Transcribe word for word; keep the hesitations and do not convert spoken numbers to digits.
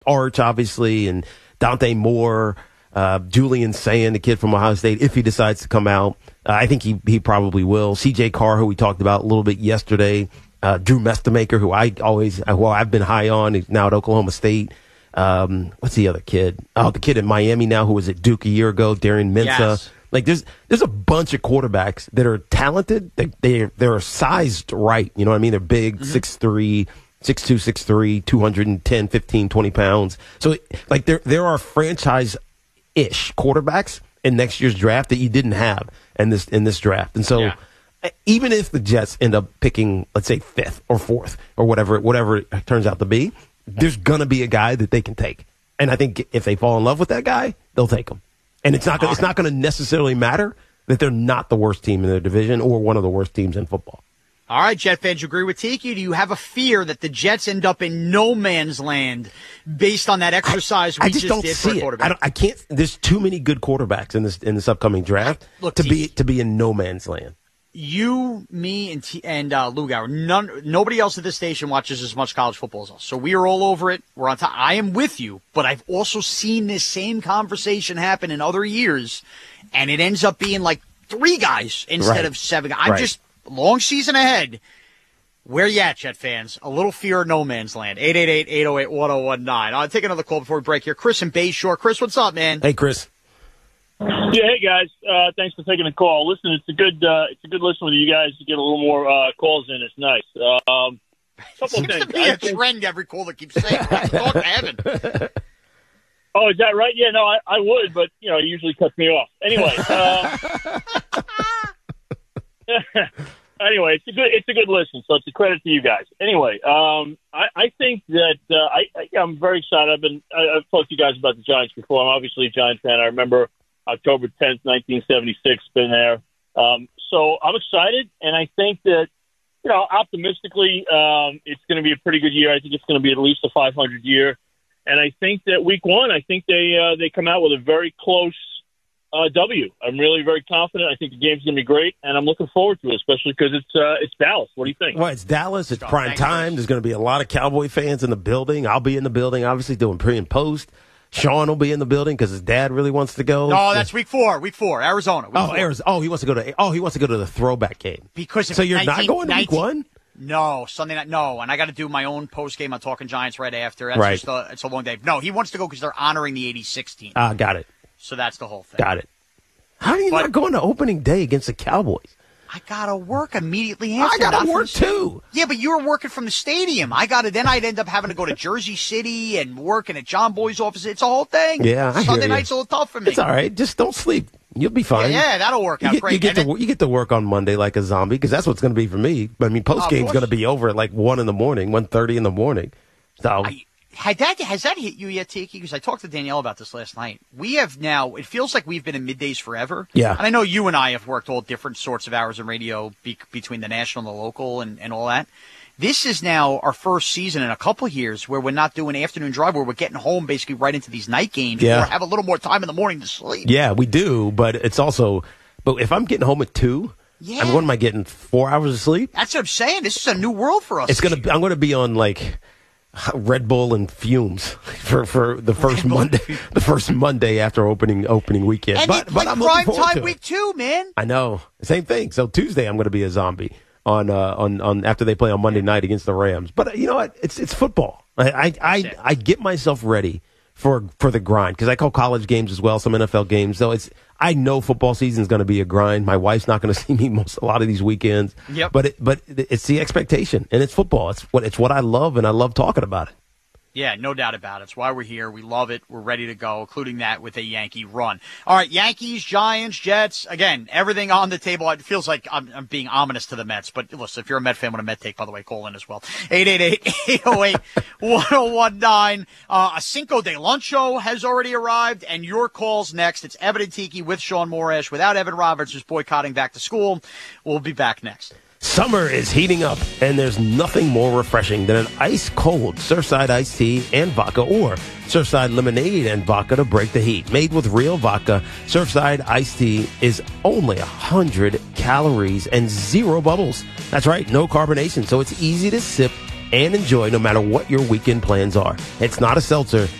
Arch, obviously, and Dante Moore, uh, Julian Sayin, the kid from Ohio State, if he decides to come out. Uh, I think he he probably will. C J Carr, who we talked about a little bit yesterday. Uh, Drew Mestamaker, who I always, well, I've been high on. He's now at Oklahoma State. Um, what's the other kid? Oh, the kid in Miami now who was at Duke a year ago, Darian Mensah. Yes. Like there's there's a bunch of quarterbacks that are talented. They they they're sized right. You know what I mean? They're big, mm-hmm. six three, six two, six three, two hundred ten, fifteen, twenty pounds. So like there there are franchise-ish quarterbacks in next year's draft that you didn't have in this in this draft. And so yeah. even if the Jets end up picking, let's say, fifth or fourth or whatever whatever it turns out to be, there's gonna be a guy that they can take. And I think if they fall in love with that guy, they'll take him. And it's not gonna, it's not going to necessarily matter that they're not the worst team in their division or one of the worst teams in football. All right, Jet fans, you agree with Tiki? Do you have a fear that the Jets end up in no man's land based on that exercise I, we I just, just don't did see for it. quarterback? I, don't, I can't. There's too many good quarterbacks in this in this upcoming draft Look, to Tiki, be to be in no man's land. You, me, and T- and uh, Lou Gower, none, nobody else at this station watches as much college football as us. So we are all over it. We're on top. I am with you, but I've also seen this same conversation happen in other years, and it ends up being like three guys instead right. of seven. I'm right. just long season ahead. Where you at, Jet fans? A little fear of no man's land. eight eight eight, eight oh eight, one oh one nine. I'll take another call before we break here. Chris in Bayshore. Chris, what's up, man? Hey, Chris. Yeah, hey guys. Uh, thanks for taking the call. Listen, it's a good, uh, it's a good listen with you guys. You get a little more uh, calls in. It's nice. Um, couple Seems things. to be a trend. Every caller keeps saying, "Talk to heaven." Oh, is that right? Yeah, no, I, I would, but you know, it usually cuts me off. Anyway, uh, anyway, it's a good, it's a good listen. So it's a credit to you guys. Anyway, um, I, I think that uh, I, I, I'm very excited. I've been, I, I've talked to you guys about the Giants before. I'm obviously a Giants fan. I remember October tenth, nineteen seventy-six, been there. Um, so I'm excited, and I think that, you know, optimistically, um, it's going to be a pretty good year. I think it's going to be at least a five hundred year. And I think that week one, I think they uh, they come out with a very close uh, W. I'm really very confident. I think the game's going to be great, and I'm looking forward to it, especially because it's uh, it's Dallas. What do you think? Well, it's Dallas. It's prime time. There's going to be a lot of Cowboy fans in the building. I'll be in the building, obviously, doing pre and post. Sean will be in the building because his dad really wants to go. No, that's week four. Week four, Arizona. Week oh, four. Arizona. Oh, he wants to go to. Oh, he wants to go to the throwback game. Because so you're nineteen, not going to nineteen, week one? No, Sunday night. No, and I got to do my own post game on Talking Giants right after. That's right. Just a, it's a long day. No, he wants to go because they're honoring the eighty-six team. Ah, uh, got it. So that's the whole thing. Got it. How are you but, not going to opening day against the Cowboys? I gotta work immediately after. I gotta work too. Yeah, but you were working from the stadium. I gotta. Then I'd end up having to go to Jersey City and working at John Boy's office. It's a whole thing. Yeah, I Sunday hear night's you. a little tough for me. It's all right. Just don't sleep. You'll be fine. Yeah, yeah that'll work out you get, great. You get and to then, you get to work on Monday like a zombie because that's what's going to be for me. I mean, post game's uh, going to be over at like one in the morning, one thirty in the morning. So. I, Had that has that hit you yet, Tiki? Because I talked to Danielle about this last night. We have now. It feels like we've been in middays forever. Yeah. And I know you and I have worked all different sorts of hours in radio be, between the national and the local and, and all that. This is now our first season in a couple of years where we're not doing afternoon drive, where we're getting home basically right into these night games. Yeah. Or have a little more time in the morning to sleep. Yeah, we do, but it's also. But if I'm getting home at two. Yeah. I mean, what am I getting? Four hours of sleep? That's what I'm saying. This is a new world for us. It's gonna. I'm going to be on like. Red Bull and fumes for, for the first Monday, the first Monday after opening opening weekend. And but it's but like I'm prime looking forward time to week it. two, man. I know, same thing. So Tuesday I'm going to be a zombie on uh, on on after they play on Monday night against the Rams. But you know what? It's it's football. I I I, I get myself ready for for the grind because I call college games as well, some N F L games. So it's I know football season is going to be a grind. My wife's not going to see me most a lot of these weekends. Yep. But it, but it's the expectation, and it's football. It's what it's what I love, and I love talking about it. Yeah, no doubt about it. It's why we're here. We love it. We're ready to go, including that with a Yankee run. All right, Yankees, Giants, Jets. Again, everything on the table. It feels like I'm, I'm being ominous to the Mets. But listen, if you're a Met fan with a Met take, by the way, call in as well. eight eight eight, eight oh eight, one oh one nine. Uh, a Cinco de Luncho has already arrived, and your call's next. It's Evan and Tiki with Sean Morash. Without Evan Roberts, who's boycotting back to school. We'll be back next. Summer is heating up, and there's nothing more refreshing than an ice-cold Surfside iced tea and vodka, or Surfside lemonade and vodka to break the heat. Made with real vodka, Surfside iced tea is only one hundred calories and zero bubbles. That's right, no carbonation, so it's easy to sip and enjoy no matter what your weekend plans are. It's not a seltzer,